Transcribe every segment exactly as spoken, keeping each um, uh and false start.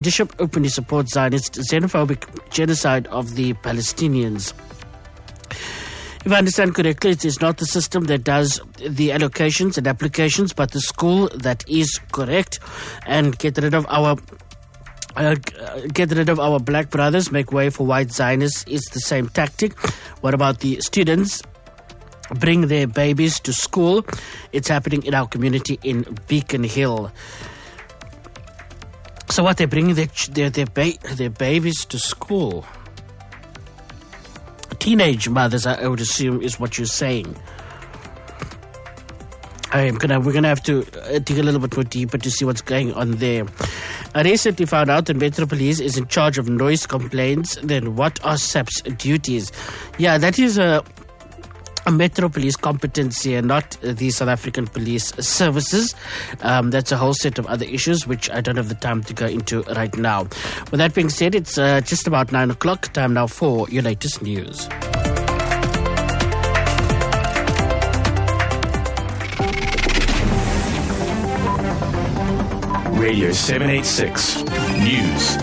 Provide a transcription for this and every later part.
Bishop openly supports Zionist xenophobic genocide of the Palestinians. If I understand correctly, it is not the system that does the allocations and applications, but the school that is correct. And get rid of our uh, get rid of our black brothers, make way for white Zionists is the same tactic. What about the students? Bring their babies to school. It's happening in our community in Beacon Hill. So what, they're bringing their their their, ba- their babies to school? Teenage mothers, I would assume, is what you're saying. I'm gonna, we're gonna have to dig a little bit more deeper to see what's going on there. I recently found out that Metro Police is in charge of noise complaints. Then what are S A P's duties? Yeah, that is a, a Metro Police competency and not the South African Police Services. Um, that's a whole set of other issues which I don't have the time to go into right now. With that being said, it's uh, just about nine o'clock. Time now for your latest news. Radio seven eighty-six News.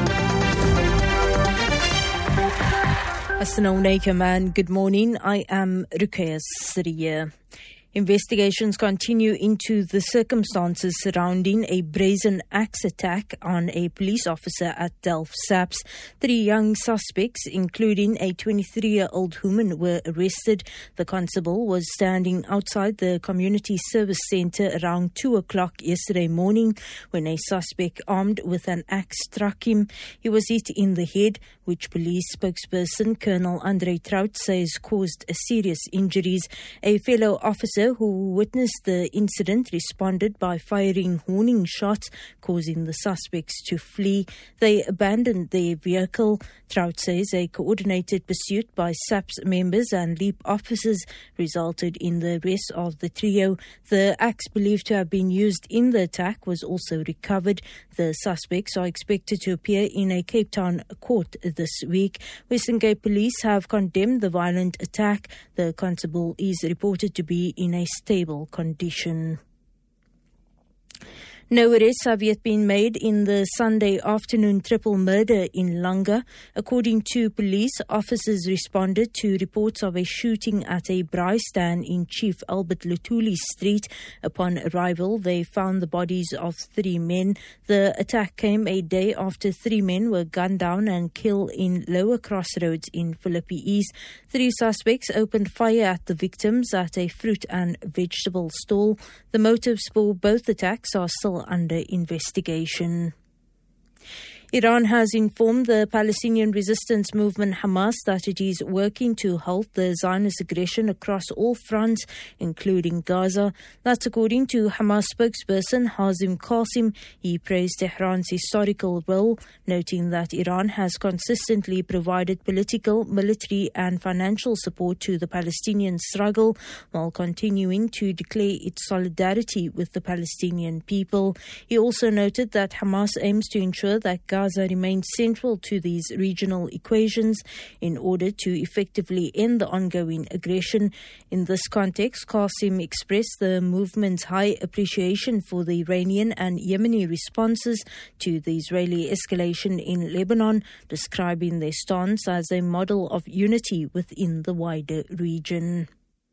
Assalamu alaikum and good morning. I am Ruqayya Siriya. Investigations continue into the circumstances surrounding a brazen axe attack on a police officer at Delft S A Ps. Three young suspects, including a twenty-three-year-old woman, were arrested. The constable was standing outside the community service centre around two o'clock yesterday morning when a suspect armed with an axe struck him. He was hit in the head, which police spokesperson Colonel Andre Trout says caused serious injuries. A fellow officer who witnessed the incident responded by firing warning shots, causing the suspects to flee. They abandoned their vehicle. Trout says a coordinated pursuit by S A Ps members and LEAP officers resulted in the arrest of the trio. The axe believed to have been used in the attack was also recovered. The suspects are expected to appear in a Cape Town court this week. Western Cape Police have condemned the violent attack. The constable is reported to be in a stable condition. No arrests have yet been made in the Sunday afternoon triple murder in Langa. According to police, officers responded to reports of a shooting at a braai stand in Chief Albert Lutuli Street. Upon arrival, they found the bodies of three men. The attack came a day after three men were gunned down and killed in Lower Crossroads in Philippi East. Three suspects opened fire at the victims at a fruit and vegetable stall. The motives for both attacks are still under investigation. Iran has informed the Palestinian resistance movement Hamas that it is working to halt the Zionist aggression across all fronts, including Gaza. That's according to Hamas spokesperson Hazim Qasim. He praised Tehran's historical role, noting that Iran has consistently provided political, military and financial support to the Palestinian struggle while continuing to declare its solidarity with the Palestinian people. He also noted that Hamas aims to ensure that Gaza remains central to these regional equations in order to effectively end the ongoing aggression. In this context, Qasim expressed the movement's high appreciation for the Iranian and Yemeni responses to the Israeli escalation in Lebanon, describing their stance as a model of unity within the wider region.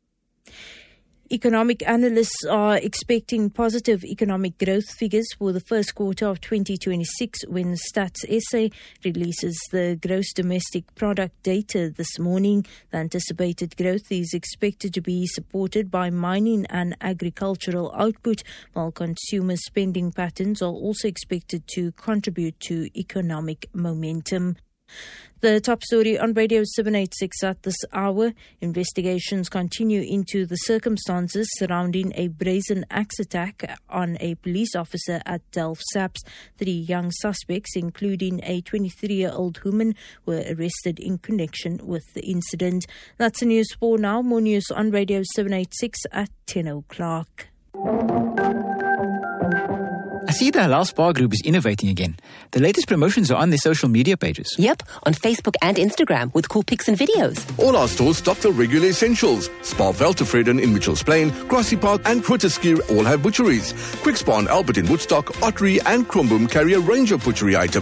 Economic analysts are expecting positive economic growth figures for the first quarter of twenty twenty-six when Stats S A releases the gross domestic product data this morning. The anticipated growth is expected to be supported by mining and agricultural output, while consumer spending patterns are also expected to contribute to economic momentum. The top story on Radio seven eighty-six at this hour. Investigations continue into the circumstances surrounding a brazen axe attack on a police officer at Delft S A Ps. Three young suspects, including a twenty-three-year-old woman, were arrested in connection with the incident. That's the news for now. More news on Radio seven eighty-six at ten o'clock. I see the Halal Spa Group is innovating again. The latest promotions are on their social media pages. Yep, on Facebook and Instagram with cool pics and videos. All our stores stock the regular essentials. Spa Veltevreden in Mitchells Plain, Grassy Park and Grooteskier all have butcheries. Quick Spa and Albert in Woodstock, Ottery and Krumbum carry a range of butchery items.